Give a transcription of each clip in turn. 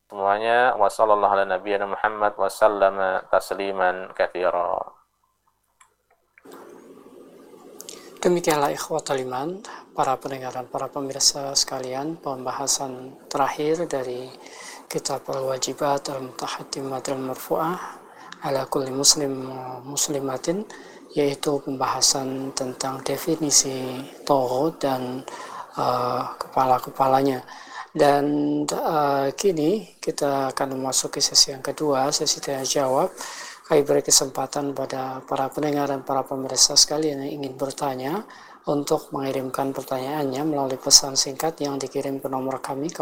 semuanya. Wassallallahu ala nabiyyina Muhammad wa sallama tasliman katsira. Demikianlah ikhwatul iman, para pendengar dan para pemirsa sekalian, pembahasan terakhir dari kitab al-wajibat al-mutahaddimat al-marfu'ah ala kulli muslim muslimatin, yaitu pembahasan tentang definisi tauhid dan kepala-kepalanya. Dan kini kita akan memasuki sesi yang kedua, sesi tanya jawab. Kami beri kesempatan pada para pendengar dan para pemirsa sekalian yang ingin bertanya untuk mengirimkan pertanyaannya melalui pesan singkat yang dikirim ke nomor kami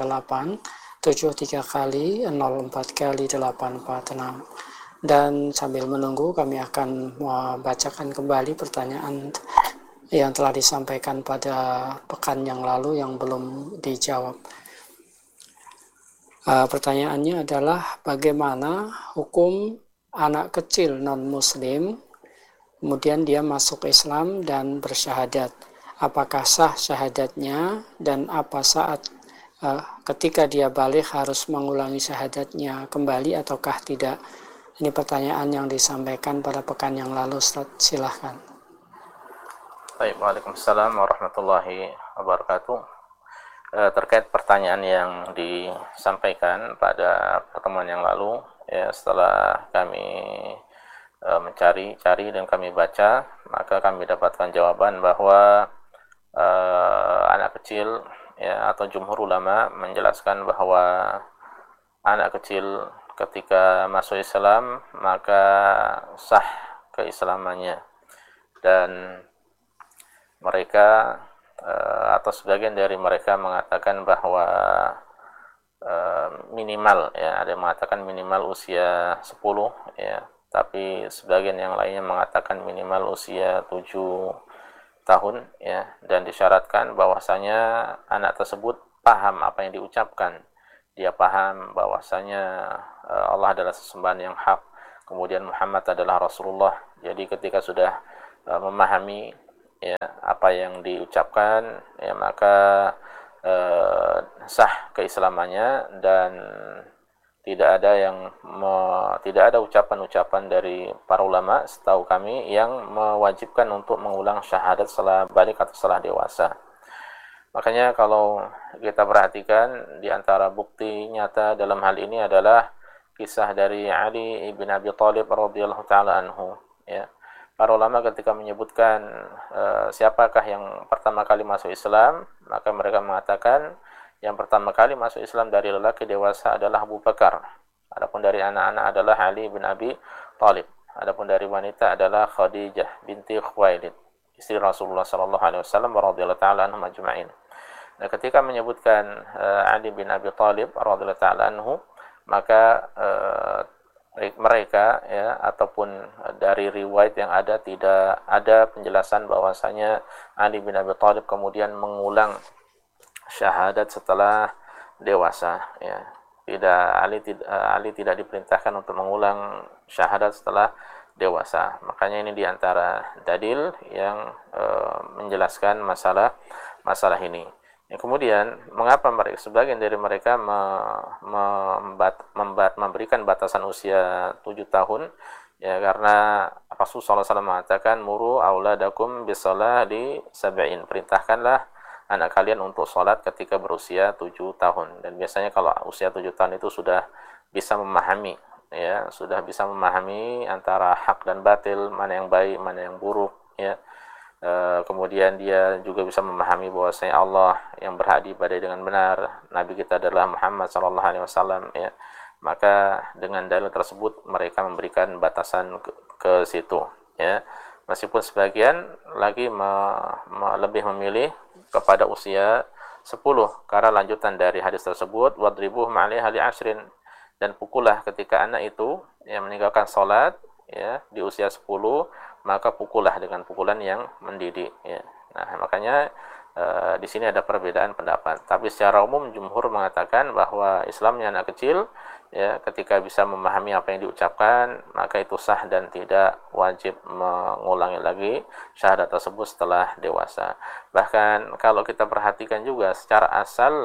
0873 kali 04 kali 846. Dan sambil menunggu, kami akan membacakan kembali pertanyaan yang telah disampaikan pada pekan yang lalu yang belum dijawab. Pertanyaannya adalah bagaimana hukum anak kecil non-muslim kemudian dia masuk Islam dan bersyahadat, apakah sah syahadatnya, dan apa saat ketika dia balik harus mengulangi syahadatnya kembali ataukah tidak? Ini pertanyaan yang disampaikan pada pekan yang lalu. Ustaz, silahkan. Baik, waalaikumsalam warahmatullahi wabarakatuh. Terkait pertanyaan yang disampaikan pada pertemuan yang lalu, ya, setelah kami mencari dan kami baca, maka kami dapatkan jawaban bahwa anak kecil, ya, atau jumhur ulama menjelaskan bahwa anak kecil ketika masuk Islam maka sah keislamannya, dan mereka atau sebagian dari mereka mengatakan bahwa minimal, ya, ada yang mengatakan minimal usia 10, ya, tapi sebagian yang lainnya mengatakan minimal usia 7 tahun, ya, dan disyaratkan bahwasanya anak tersebut paham apa yang diucapkan. Dia paham bahwasanya Allah adalah sesembahan yang hak, kemudian Muhammad adalah Rasulullah. Jadi ketika sudah memahami, ya, apa yang diucapkan, ya, maka sah keislamannya, dan tidak ada ucapan-ucapan dari para ulama setahu kami yang mewajibkan untuk mengulang syahadat setelah balik atau setelah dewasa. Makanya kalau kita perhatikan, di antara bukti nyata dalam hal ini adalah kisah dari Ali ibn Abi Thalib radhiyallahu taala anhu, ya. Para ulama ketika menyebutkan siapakah yang pertama kali masuk Islam, maka mereka mengatakan yang pertama kali masuk Islam dari lelaki dewasa adalah Abu Bakar. Adapun dari anak-anak adalah Ali bin Abi Thalib. Adapun dari wanita adalah Khadijah binti Khuwailid, istri Rasulullah sallallahu alaihi wasallam radhiyallahu taala anhum ajma'in. Nah, ketika menyebutkan Ali bin Abi Thalib radhiyallahu taala anhu, maka mereka, ya, ataupun dari riwayat yang ada tidak ada penjelasan bahwasanya Ali bin Abi Thalib kemudian mengulang syahadat setelah dewasa, ya. Ali tidak diperintahkan untuk mengulang syahadat setelah dewasa. Makanya ini diantara dalil yang menjelaskan masalah ini. Ya, kemudian mengapa sebagian dari mereka memberikan batasan usia 7 tahun? Ya, karena Rasulullah SAW mengatakan muru auladakum bisolati sab'in, perintahkanlah anak kalian untuk sholat ketika berusia 7 tahun. Dan biasanya kalau usia 7 tahun itu sudah bisa memahami, ya, sudah bisa memahami antara hak dan batil, mana yang baik, mana yang buruk, ya. Kemudian dia juga bisa memahami bahwasanya Allah yang berhak diibadahi dengan benar, Nabi kita adalah Muhammad SAW, ya. Maka dengan dalil tersebut mereka memberikan batasan ke situ, ya. Meskipun sebagian lagi lebih memilih kepada usia 10 karena lanjutan dari hadis tersebut, wadribuhum 'alaiha li'ashrin, dan pukullah ketika anak itu yang meninggalkan salat, ya, di usia 10, maka pukullah dengan pukulan yang mendidik, ya. Nah, makanya di sini ada perbedaan pendapat. Tapi secara umum jumhur mengatakan bahwa Islamnya anak kecil, ya, ketika bisa memahami apa yang diucapkan, maka itu sah dan tidak wajib mengulangi lagi syahadat tersebut setelah dewasa. Bahkan kalau kita perhatikan juga secara asal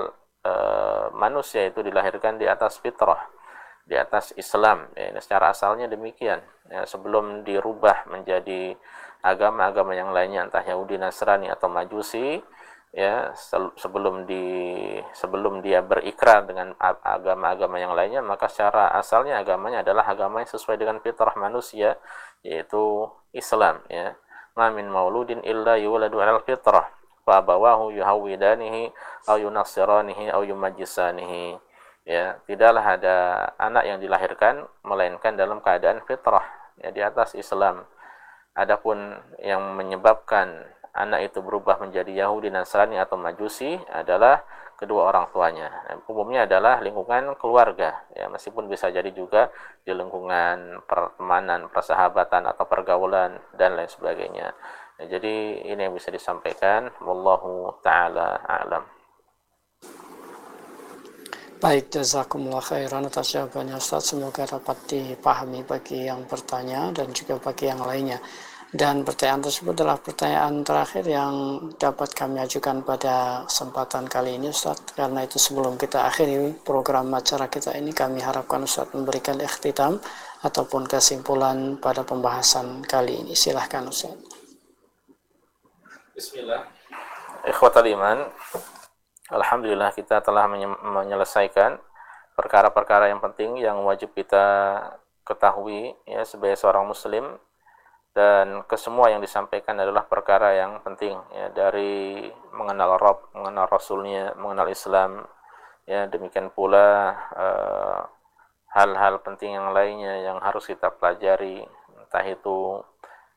manusia itu dilahirkan di atas fitrah, di atas Islam. Ya, ini secara asalnya demikian. Ya, sebelum dirubah menjadi agama-agama yang lainnya, entah Yahudi, Nasrani atau Majusi, ya sebelum dia berikrar dengan agama-agama yang lainnya, maka secara asalnya agamanya adalah agama yang sesuai dengan fitrah manusia, yaitu Islam. Ya, ma min mauludin illa yuladu 'alal fitrah fa abawahu yuhawidanihi aw yunassiranihi aw yumajjisanihi. Ya, tidaklah ada anak yang dilahirkan melainkan dalam keadaan fitrah, ya, di atas Islam. Adapun yang menyebabkan anak itu berubah menjadi Yahudi, Nasrani atau Majusi adalah kedua orang tuanya. Umumnya adalah lingkungan keluarga, ya, meskipun bisa jadi juga di lingkungan pertemanan, persahabatan atau pergaulan dan lain sebagainya. Ya, jadi ini yang bisa disampaikan. Wallahu taala a'lam. Baik, jazakumullah khairan atas jawabannya Ustaz. Semoga dapat dipahami bagi yang bertanya dan juga bagi yang lainnya. Dan pertanyaan tersebut adalah pertanyaan terakhir yang dapat kami ajukan pada kesempatan kali ini Ustaz. Karena itu sebelum kita akhiri program acara kita ini, kami harapkan Ustaz memberikan ikhtitam ataupun kesimpulan pada pembahasan kali ini. Silahkan Ustaz. Bismillah. Ikhwatal iman, alhamdulillah kita telah menyelesaikan perkara-perkara yang penting yang wajib kita ketahui, ya, sebagai seorang muslim, dan kesemua yang disampaikan adalah perkara yang penting, ya, dari mengenal Rabb, mengenal Rasulnya, mengenal Islam, ya, demikian pula hal-hal penting yang lainnya yang harus kita pelajari, entah itu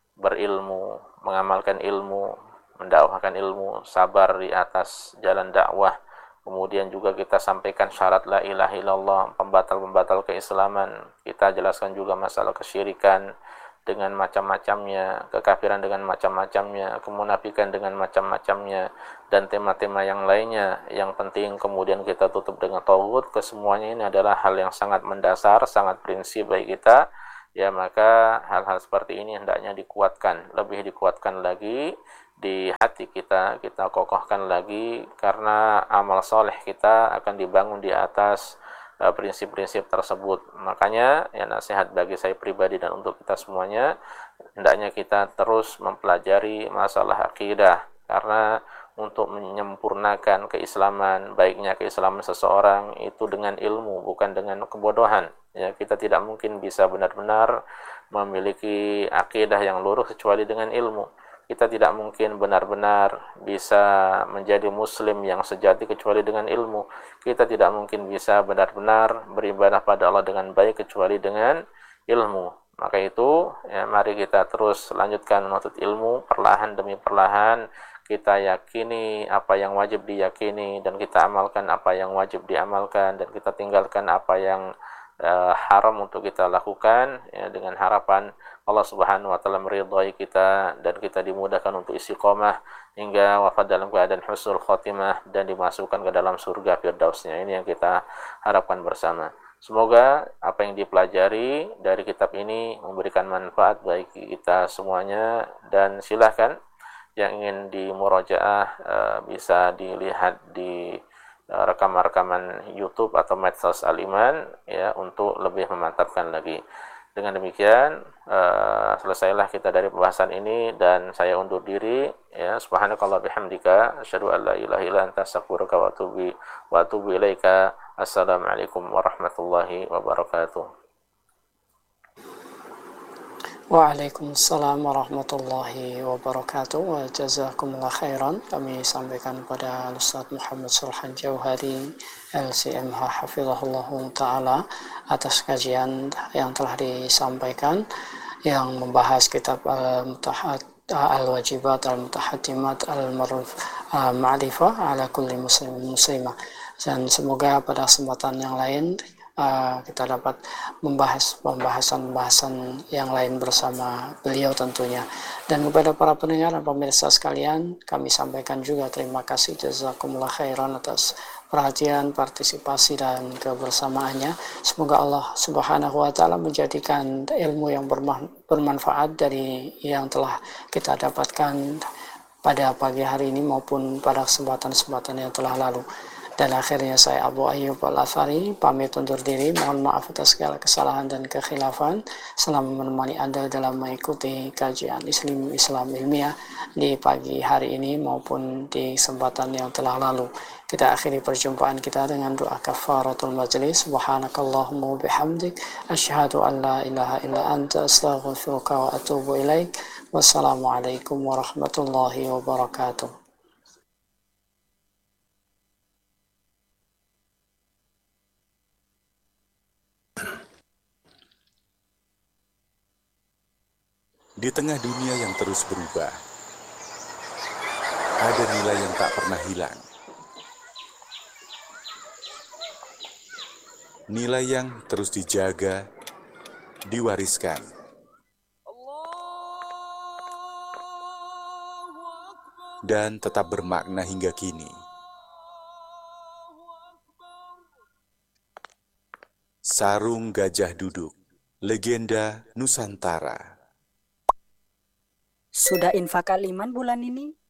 berilmu, mengamalkan ilmu, mendakwahkan ilmu, sabar di atas jalan dakwah. Kemudian juga kita sampaikan syarat la ilaha illallah, pembatal-pembatal keislaman. Kita jelaskan juga masalah kesyirikan dengan macam-macamnya, kekafiran dengan macam-macamnya, kemunafikan dengan macam-macamnya, dan tema-tema yang lainnya. Yang penting kemudian kita tutup dengan tauhid. Kesemuanya ini adalah hal yang sangat mendasar, sangat prinsip bagi kita. Ya, maka hal-hal seperti ini hendaknya dikuatkan, lebih dikuatkan lagi di hati kita, kita kokohkan lagi, karena amal soleh kita akan dibangun di atas prinsip-prinsip tersebut. Makanya, ya, nasihat bagi saya pribadi dan untuk kita semuanya, hendaknya kita terus mempelajari masalah akidah, karena untuk menyempurnakan keislaman, baiknya keislaman seseorang itu dengan ilmu, bukan dengan kebodohan. Ya, kita tidak mungkin bisa benar-benar memiliki akidah yang lurus kecuali dengan ilmu. Kita tidak mungkin benar-benar bisa menjadi muslim yang sejati kecuali dengan ilmu. Kita tidak mungkin bisa benar-benar beribadah pada Allah dengan baik kecuali dengan ilmu. Maka itu, ya, mari kita terus lanjutkan menuntut ilmu, perlahan demi perlahan kita yakini apa yang wajib diyakini, dan kita amalkan apa yang wajib diamalkan, dan kita tinggalkan apa yang haram untuk kita lakukan, ya, dengan harapan Allah Subhanahu wa taala meridhai kita dan kita dimudahkan untuk istiqomah hingga wafat dalam keadaan husnul khotimah dan dimasukkan ke dalam surga firdausnya. Ini yang kita harapkan bersama. Semoga apa yang dipelajari dari kitab ini memberikan manfaat bagi kita semuanya, dan silahkan yang ingin dimurajaah bisa dilihat di rekaman-rekaman YouTube atau medsos Al-Iman, ya, untuk lebih memantapkan lagi. Dengan demikian selesailah kita dari pembahasan ini, dan saya undur diri, ya. Subhanakallah bihamdika asyhadu an la ilaha illa anta astaghfiruka wa atubu ilaika. Assalamualaikum warahmatullahi wabarakatuh. Waalaikumsalam warahmatullahi wabarakatuh. Wa jazakumullah khairan. Kami sampaikan kepada Ustaz Muhammad Sulhan Jauhari LCMH hafizahullah ta'ala atas kajian yang telah disampaikan, yang membahas kitab Al-Wajibat Al-Mutahatimat Al-Ma'rifah ala kulli muslim muslimah. Dan semoga pada kesempatan yang lain kita dapat membahas pembahasan yang lain bersama beliau tentunya. Dan kepada para pendengar dan pemirsa sekalian, kami sampaikan juga terima kasih jazakumullah khairan atas perhatian, partisipasi dan kebersamaannya. Semoga Allah Subhanahu wa taala menjadikan ilmu yang bermanfaat dari yang telah kita dapatkan pada pagi hari ini maupun pada kesempatan-kesempatan yang telah lalu. Dan akhirnya saya Abu Ayyub Al-Athari pamit undur diri. Mohon maaf atas segala kesalahan dan kekhilafan selama menemani Anda dalam mengikuti kajian Islam ilmiah di pagi hari ini maupun di kesempatan yang telah lalu. Kita akhiri perjumpaan kita dengan doa kafaratul majlis. Subhanakallahumma bihamdik asyhadu an la ilaha illa anta astaghfiruka wa atubu ilaik. Wassalamualaikum warahmatullahi wabarakatuh. Di tengah dunia yang terus berubah, ada nilai yang tak pernah hilang. Nilai yang terus dijaga, diwariskan. Dan tetap bermakna hingga kini. Sarung Gajah Duduk, legenda Nusantara. Sudah infak kaliman bulan ini?